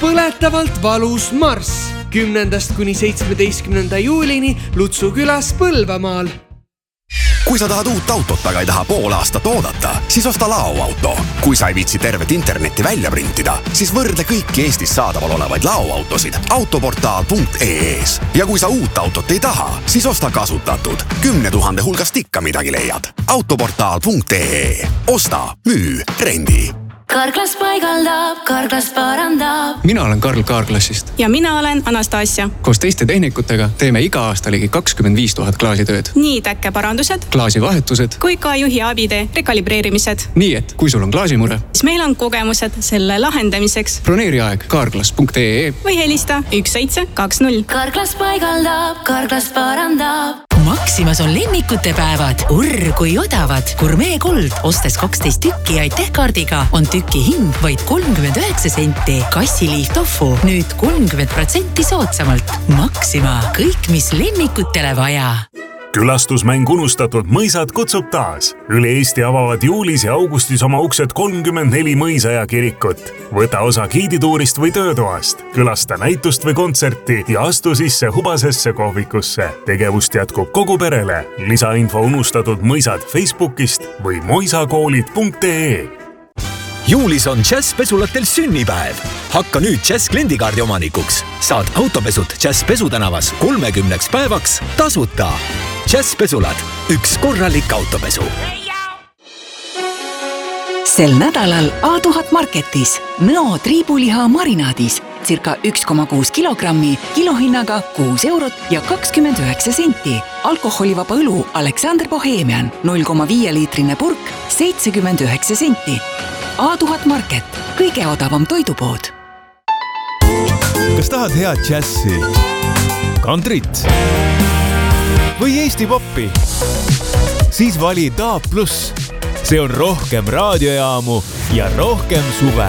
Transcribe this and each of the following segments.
põletavalt valus marss 10. kuni 17. juulini Lutsu külas Põlvamaal. Kui sa tahad uut autot, aga ei taha pool aastat oodata, siis osta laoauto. Kui sa ei viitsi tervet internetti välja printida, siis võrdle kõiki Eestis saadaval olevaid laoautosid autoportaal.ee-s. Ja kui sa uut autot ei taha, siis osta kasutatud. 10 000 hulgast ikka midagi leiad. autoportaal.ee. Osta, müü, rendi. Carglass paigaldab, Carglass parandab. Mina olen Karl Carglassist. Ja mina olen Anastasia. Koos teiste tehnikutega teeme iga aasta ligi 25 000 klaasitööd. Nii täkkeparandused, klaasivahetused kui ka juhi abide rekalibreerimised. Nii et kui sul on klaasimure, siis meil on kogemused selle lahendamiseks. Broneeri aeg carglass.ee või helista 1720. Carglass paigaldab, Carglass parandab. Maximas on lemmikute päevad. Kui odavad. Gourmet Gold ostes 12 tükki ja aitähkaardiga on tüki hind vaid 39 senti. Kassiliif tofu nüüd 30% soodsamalt. Maxima. Kõik, mis lemmikutele vaja. Külastusmäng Unustatud mõisad kutsub taas. Üle Eesti avavad juulis ja augustis oma uksed 34 mõisa ja kirikut. Võta osa giidituurist või töötoast. Külasta näitust või kontserti ja astu sisse Hubasesse kohvikusse. Tegevust jätkub kogu perele. Lisainfo Unustatud mõisad Facebookist või moisakoolid.ee. Juulis on Jazz Pesulatel sünnipäev. Hakka nüüd Jazz kliendikaardi omanikuks. Saad autopesud Jazz Pesutänavas 30 päevaks tasuta. Jazz Pesulad. Üks korralik autopesu. Sel nädalal A1000 Marketis Nõo triibuliha marinaadis circa 1,6 kilogrammi kilohinnaga 6 eurot ja 29 senti. Alkoholivaba õlu Alexander Bohemian 0,5 liitrine purk 79 senti. A1000 Market, kõige odavam toidupood. Kas tahad head džässi, kantrit või Eesti poppi? Siis vali DAB+. See on rohkem raadiojaamu ja rohkem suve.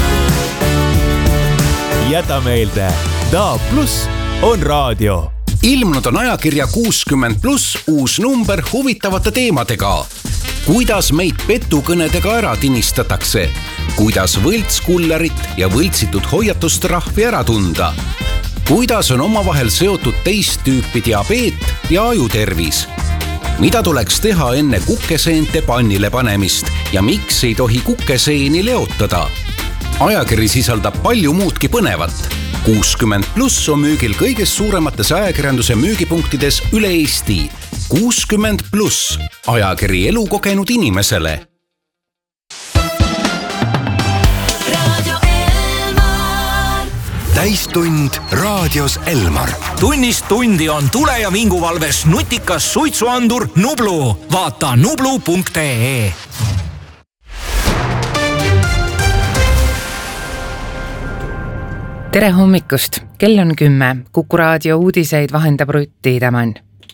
Jäta meelde, DAB+ on raadio. Ilmunud on ajakirja 60+ uus number huvitavate teemadega. Kuidas meid petukõnedega ära tinistatakse? Kuidas võltskullerit ja võltsitud hoiatustrahvi ära tunda? Kuidas on omavahel seotud teist tüüpi diabeet ja ajutervis? Mida tuleks teha enne kukeseente pannile panemist ja miks ei tohi kukeseeni leotada? Ajakiri sisaldab palju muudki põnevat. 60+ on müügil kõiges suuremates ajakirjanduse müügipunktides üle Eesti. 60+, ajakiri elukogenud inimesele. Täistund raadios Elmar. Tunnist tundi on tule- ja vinguvalves nutikas suitsuandur Nublu. Vaata nublu.ee. Tere hommikust! Kell on 10. Kuku raadio uudiseid vahendab Rutt Tiidemann.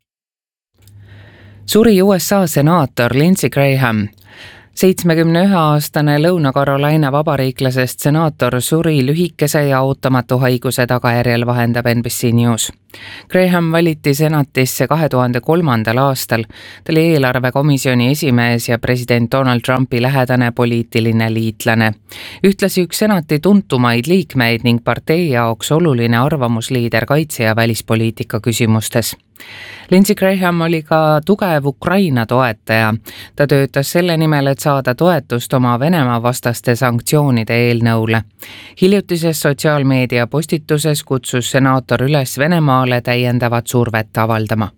Suri USA senaator Lindsey Graham. 71-aastane Lõuna-Carolina vabariiklasest senaator suri lühikese ja ootamatu haiguse tagajärjel, vahendab NBC News. Graham valiti senatisse 2003. aastal. Ta oli eelarvekomisjoni esimees ja president Donald Trumpi lähedane poliitiline liitlane. Ühtlasi üks senati tuntumaid liikmeid ning partei jaoks oluline arvamusliider kaitse- ja välispoliitika küsimustes. Lindsey Graham oli ka tugev Ukraina toetaja. Ta töötas selle nimel, et saada toetust oma Venemaa vastaste sanktsioonide eelnõule. Hiljutises sotsiaalmeedia postituses kutsus senaator üles Venemaale täiendavat survet avaldama.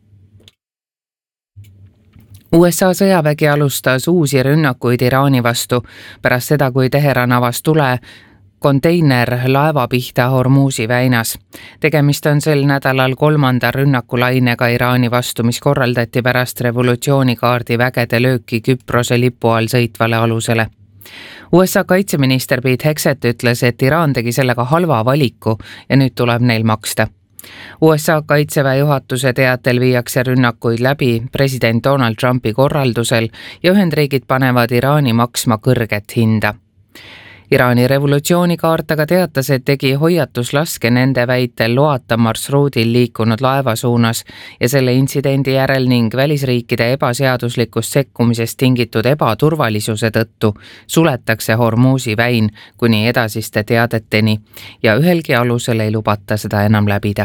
USA sõjavägi alustas uusi rünnakuid Iraani vastu pärast seda, kui Teheran avas tule konteiner laeva pihta Hormuzi väinas. Tegemist on sel nädalal 3. rünnakulainega Iraani vastu, mis korraldati pärast revolutsioonikaardi vägede lööki Küprose lipu all sõitvale alusele. USA kaitseminister Pete Hegseth ütles, et Iraan tegi sellega halva valiku ja nüüd tuleb neil maksta. USA kaitseväe juhatuse teatel viiakse rünnakuid läbi president Donald Trumpi korraldusel ja Ühendriigid panevad Iraani maksma kõrget hinda. Iraani revolutsioonikaart aga teatas, et tegi hoiatuslaske nende väitel loata marsruudil liikunud laeva suunas ja selle intsidendi järel ning välisriikide ebaseaduslikust sekkumisest tingitud ebaturvalisuse tõttu suletakse Hormuzi väin kuni edasiste teadeteni ja ühelgi alusel ei lubata seda enam läbida.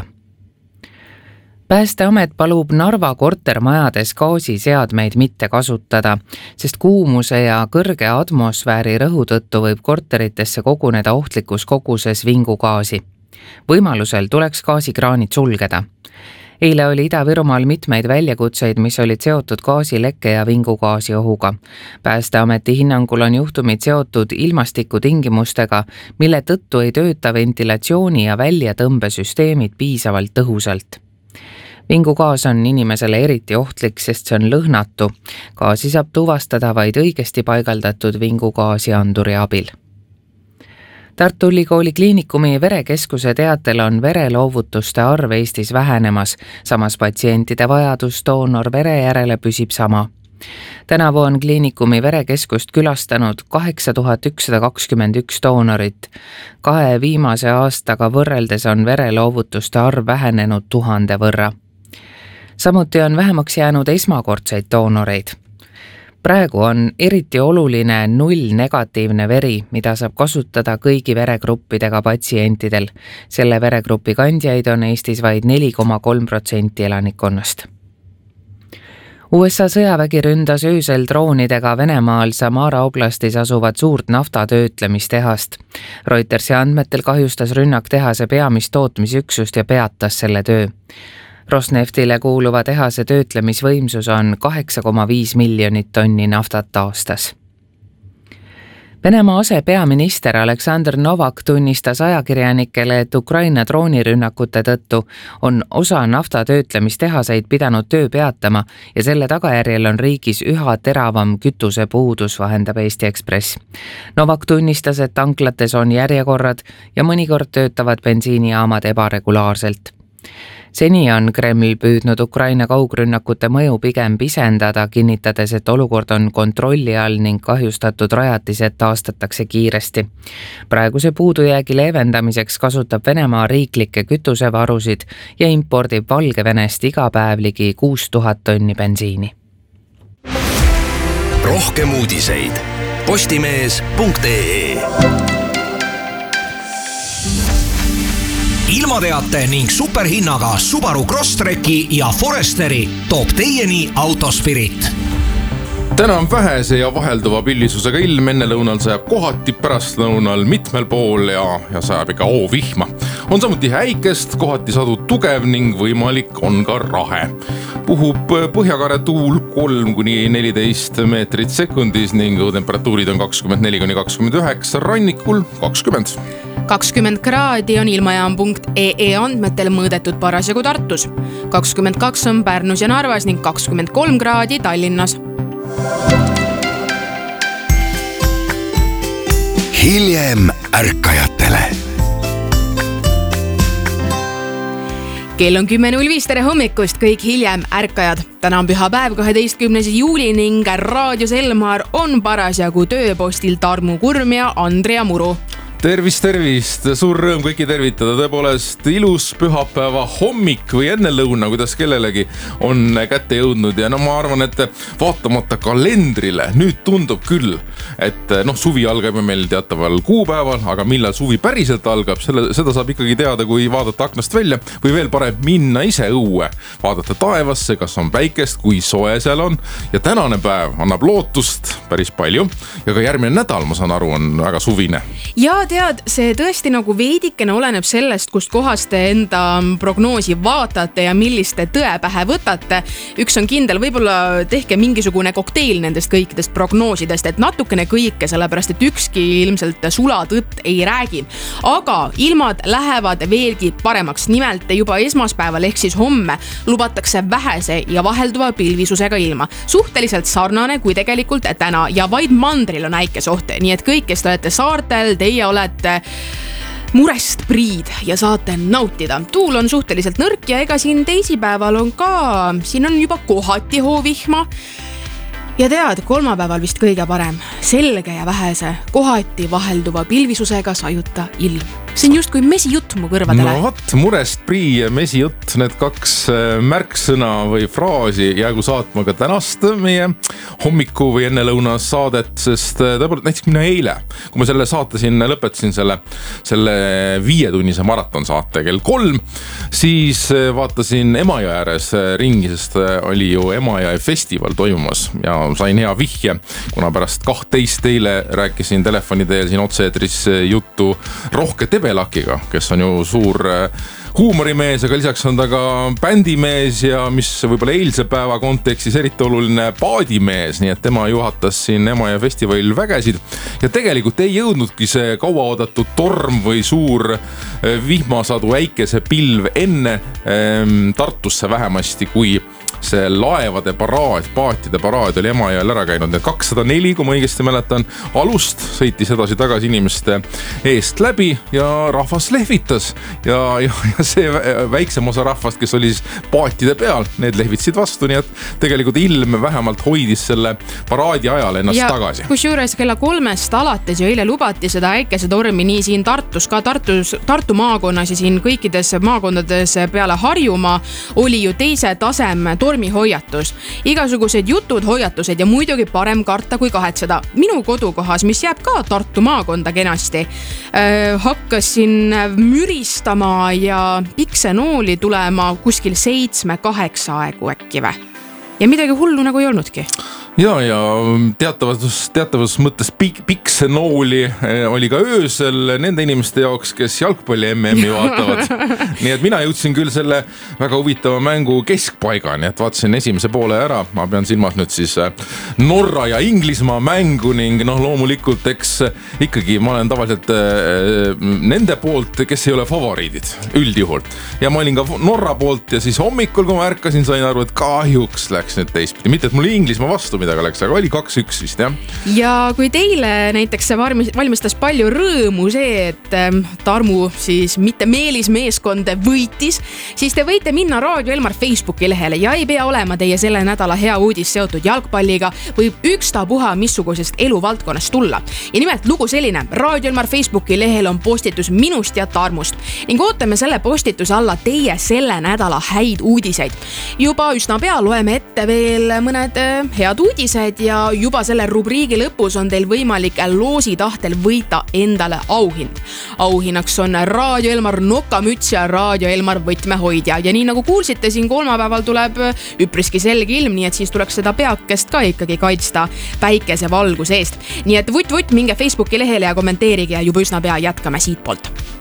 Päästeamet palub Narva kortermajades gaasiseadmeid mitte kasutada, sest kuumuse ja kõrge atmosfääri rõhu tõttu võib korteritesse koguneda ohtlikus koguses vingugaasi. Võimalusel tuleks gaasikraanid sulgeda. Eile oli Ida-Virumaal mitmeid väljakutseid, mis olid seotud gaasilekke ja vingugaasi ohuga. Päästeameti hinnangul on juhtumid seotud ilmastikutingimustega, mille tõttu ei tööta ventilatsiooni ja väljatõmbesüsteemid piisavalt tõhusalt. Vingugaas on inimesele eriti ohtlik, sest see on lõhnatu. Gaasi saab tuvastada vaid õigesti paigaldatud vingugaasi anduri abil. Tartu Ülikooli Kliinikumi verekeskuse teatel on vereloovutuste arv Eestis vähenemas, samas patsientide vajadus doonorvere järele püsib sama. Tänavu on kliinikumi verekeskust külastanud 8121 doonorit. 2 viimase aastaga võrreldes on vereloovutuste arv vähenenud 1000 võrra. Samuti on vähemaks jäänud esmakordseid doonoreid. Praegu on eriti oluline 0 negatiivne veri, mida saab kasutada kõigi veregruppidega patsientidel. Selle veregrupi kandjaid on Eestis vaid 4,3% elanikkonnast. USA sõjavägi ründas öösel droonidega Venemaal Samara oblastis asuvat suurt naftatöötlemistehast. Reutersi andmetel kahjustas rünnak tehase peamist tootmisüksust ja peatas selle töö. Rosneftile kuuluva tehase töötlemisvõimsus on 8,5 miljonit tonni naftat aastas. Venemaa asepeaminister Aleksandr Novak tunnistas ajakirjanikele, et Ukraina droonirünnakute tõttu on osa naftatöötlemistehaseid pidanud töö peatama ja selle tagajärjel on riigis üha teravam kütusepuudus, vahendab Eesti Ekspress. Novak tunnistas, et tanklates on järjekorrad ja mõnikord töötavad bensiinijaamad ebaregulaarselt. Seni on Kreml püüdnud Ukraina kaugrünnakute mõju pigem pisendada, kinnitades, et olukord on kontrolli all ning kahjustatud rajatised taastatakse kiiresti. Praeguse puudujäägi leevendamiseks kasutab Venemaa riiklikke kütusevarusid ja impordib Valgevenest iga päev ligi 6000 tonni bensiini. Rohkem uudiseid postimees.ee. Ilmateate ning superhinnaga Subaru Crosstreki ja Foresteri toob teieni Autospirit. Täna on vähese ja vahelduva pillisusega ilm, enne lõunal sajab kohati, pärast lõunal mitmel pool ja sajab ikka vihma. On samuti häikest, kohati sadu tugev ning võimalik on ka rahe. Puhub põhjakare tuul 3-14 meetrit sekundis ning temperatuurid on 24-29, rannikul 20. 20 kraadi on ilmajaam.ee andmetel mõõdetud parasjagu Tartus. 22 on Pärnus ja Narvas ning 23 kraadi Tallinnas. Hiljem ärkajatele. Kell on 10.05, tere hommikust kõik hiljem ärkajad. Täna on pühapäev 12. juuli ning raadios Elmar on parasjagu tööpostil Tarmu Kurm ja Andrea Muru. Tervist, suur rõõm kõiki tervitada, tõepoolest ilus pühapäeva hommik või enne lõuna, kuidas kellelegi on kätte jõudnud ja ma arvan, et vaatamata kalendrile nüüd tundub küll, et suvi algab meil teataval kuupäeval, aga millal suvi päriselt algab, seda saab ikkagi teada, kui vaadata aknast välja või veel parem minna ise õue, vaadata taevasse, kas on päikest, kui soe seal on ja tänane päev annab lootust päris palju ja ka järgmine nädal, ma saan aru, on väga suvine. Ja tead, see tõesti nagu veidikene oleneb sellest, kust kohast te enda prognoosi vaatate ja milliste tõe pähe võtate. Üks on kindel, võib-olla tehke mingisugune kokteil nendest kõikidest prognoosidest, et natukene kõike, sellepärast et ükski ilmselt sulatõtt ei räägi. Aga ilmad lähevad veelgi paremaks. Nimelt juba esmaspäeval ehk siis homme lubatakse vähese ja vahelduva pilvisusega ilma. Suhteliselt sarnane kui tegelikult täna ja vaid mandril on äikesoht. Nii et kõik, kes te olete saartel, teie olete murest priid ja saate nautida. Tuul on suhteliselt nõrk ja ega siin teisipäeval on ka, siin on juba kohati hoovihma. Ja tead, kolmapäeval vist kõige parem. Selge ja vähese, kohati vahelduva pilvisusega sajuta ilm. See on just kui mesijutt mu kõrvadele. No võt, Murest Prii ja mesijutt, need kaks märksõna või fraasi jäägu saatma ka tänast meie hommiku või ennelõuna saadet, sest tõepoolest näiteks mina eile, kui ma selle saate siin lõpetasin selle 5-tunnise maraton saate kell 3, siis vaatasin Emajõe ääres ringi, sest oli ju Emajõe festival toimumas ja sain hea vihje, kuna pärast 12 eile rääkisin telefoni teel siin otseetris juttu Rohke Tebelakiga, kes on ju suur huumorimees, aga lisaks on ta ka bändimees ja mis võib-olla eilse päeva kontekstis eriti oluline paadimees, nii et tema juhatas siin Emajõe festivalil vägesid ja tegelikult ei jõudnudki see kauaoodatud torm või suur vihmasadu äikesepilv enne Tartusse vähemasti, kui see laevade paraad, paatide paraad oli Emajõel ära käinud. 204, kui ma õigesti mäletan, alust sõitis edasi-tagasi inimeste eest läbi ja rahvas lehvitas ja see väiksem osa rahvast, kes oli siis paatide peal, need lehvitsid vastu, nii et tegelikult ilm vähemalt hoidis selle paraadi ajal ennast tagasi. Kusjuures kella 3-st alates ju eile lubati seda äikesetormi nii siin Tartus, ka Tartu maakonnas ja siin kõikides maakondades peale Harjumaa oli ju teise tasem tormihoiatus. Igasugused jutud, hoiatused ja muidugi parem karta kui kahetseda. Minu kodukohas, mis jääb ka Tartu maakonda kenasti, hakkasin müristama ja piksenooli tulema kuskil 7-8 aegu äkki või. Ja midagi hullu nagu ei olnudki. Ja teatavas mõttes piksenooli oli ka öösel nende inimeste jaoks, kes jalgpalli MM-i vaatavad. Nii et mina jõudsin küll selle väga huvitava mängu keskpaigani, et vaatasin esimese poole ära. Ma pean silmas nüüd siis Norra ja Inglismaa mängu ning loomulikult eks ikkagi ma olen tavaliselt nende poolt, kes ei ole favoriidid üldjuhul. Ja ma olin ka Norra poolt ja siis hommikul, kui ma ärkasin, sain aru, et kahjuks läks nüüd teistpidi. Mitte, et mul Inglismaa vastu midagi läks, aga oli 2-1 vist, jah. Ja kui teile näiteks valmistas palju rõõmu see, et Tarmu siis mitte Meelis meeskond võitis, siis te võite minna Raadio Elmar Facebooki lehele ja ei pea olema teie selle nädala hea uudis seotud jalgpalliga, võib ükstapuha missugusest eluvaldkonnast tulla. Ja nimelt lugu selline, Raadio Elmar Facebooki lehel on postitus minust ja Tarmust ning ootame selle postituse alla teie selle nädala häid uudiseid. Juba üsna pea loeme ette veel mõned head uudised ja juba selle rubriigi lõpus on teil võimalik loosi tahtel võita endale auhind. Auhinnaks on Raadio Elmar nokamüts ja Raadio Elmar võtmehoidja ja nii nagu kuulsite, siin kolmapäeval tuleb üpriski selge ilm, nii et siis tuleks seda peakest ka ikkagi kaitsta päikese valguse eest. Nii et vutt, minge Facebooki lehele ja kommenteerige ja juba üsna pea jätkame siit poolt.